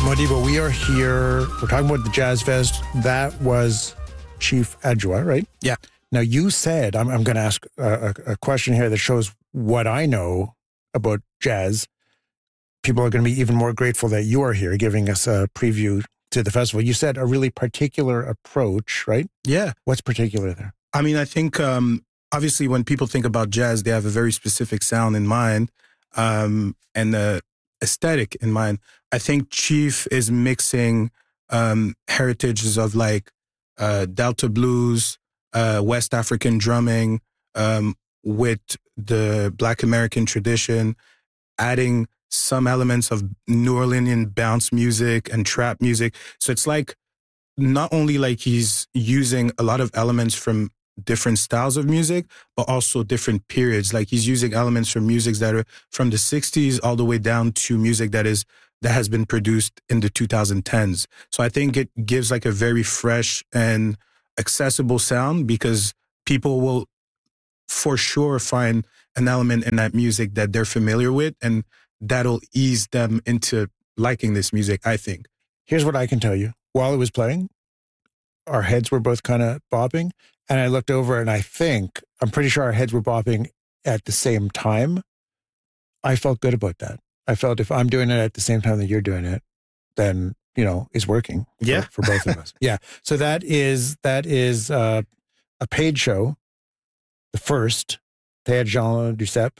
Modibo, we are here. We're talking about the Jazz Fest. That was Chief Adjoa, right? Yeah. Now, you said, I'm going to ask a question here that shows what I know about jazz. People are going to be even more grateful that you are here giving us a preview to the festival. You said a really particular approach, right? Yeah. What's particular there? I mean, I think obviously when people think about jazz, they have a very specific sound in mind and the aesthetic in mind. I think Chief is mixing heritages of like Delta blues, West African drumming with the Black American tradition, adding some elements of New Orleanian bounce music and trap music. So it's like not only like he's using a lot of elements from different styles of music, but also different periods. Like he's using elements from music that are from the 60s all the way down to music that has been produced in the 2010s. So I think it gives like a very fresh and accessible sound because people will for sure find an element in that music that they're familiar with, and that'll ease them into liking this music, I think. Here's what I can tell you. While it was playing, our heads were both kind of bopping, and I looked over and I'm pretty sure our heads were bopping at the same time. I felt good about that. I felt if I'm doing it at the same time that you're doing it, then, it's working for both of us. Yeah. So that is a paid show, the first, Théâtre Jean Duceppe.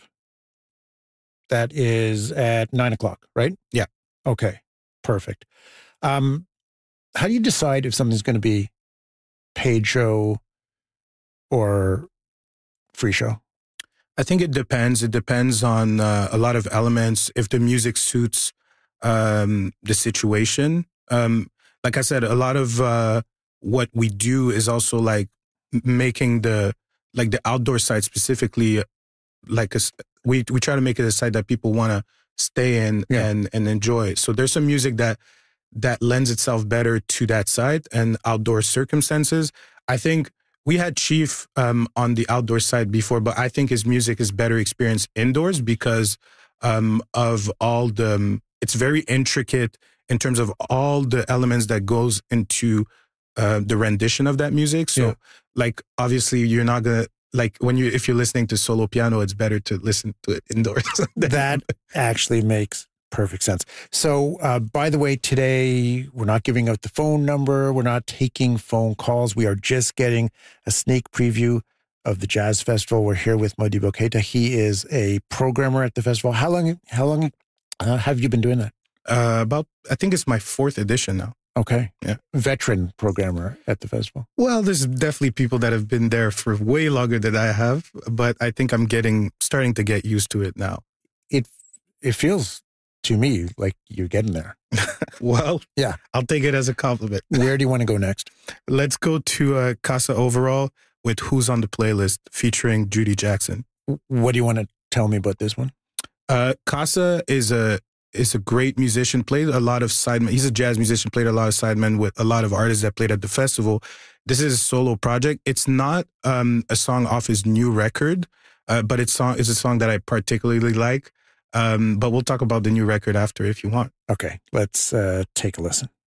That is at 9:00, right? Yeah. Okay. Perfect. How do you decide if something's going to be paid show or free show? I think it depends. It depends on a lot of elements. If the music suits the situation. Like I said, a lot of what we do is also like making the outdoor side specifically like we try to make it a site that people want to stay in and enjoy. So there's some music that lends itself better to that side and outdoor circumstances. I think we had Chief on the outdoor side before, but I think his music is better experienced indoors because of all it's very intricate in terms of all the elements that goes into the rendition of that music. So like, obviously you're not going to, like if you're listening to solo piano, it's better to listen to it indoors. That actually makes perfect sense. So, by the way, today we're not giving out the phone number. We're not taking phone calls. We are just getting a sneak preview of the Jazz Festival. We're here with Modibo Keita. He is a programmer at the festival. How long have you been doing that? I think it's my 4th edition now. Okay. Yeah. Veteran programmer at the festival. Well, there's definitely people that have been there for way longer than I have, but I think I'm starting to get used to it now. It feels to me like you're getting there. Well, yeah, I'll take it as a compliment. Where do you want to go next? Let's go to Casa Overall with Who's on the Playlist featuring Judy Jackson. What do you want to tell me about this one? Casa is a great musician, played a lot of sidemen. He's a jazz musician, played a lot of sidemen with a lot of artists that played at the festival. This is a solo project. It's not a song off his new record, but it's a song that I particularly like. But we'll talk about the new record after if you want. Okay, let's take a listen.